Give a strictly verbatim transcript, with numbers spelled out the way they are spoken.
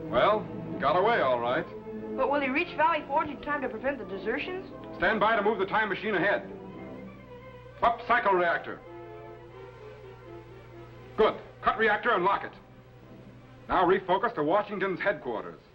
Well, he got away all right. But will he reach Valley Forge in time to prevent the desertions? Stand by to move the time machine ahead. Up cycle reactor. Good. Cut reactor and lock it. Now refocus to Washington's headquarters.